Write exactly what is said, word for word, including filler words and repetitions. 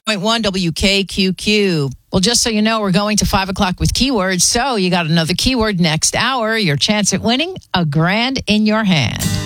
point one W K Q Q. Well, just so you know, we're going to five o'clock with keywords. So you got another keyword next hour. Your chance at winning a grand in your hand.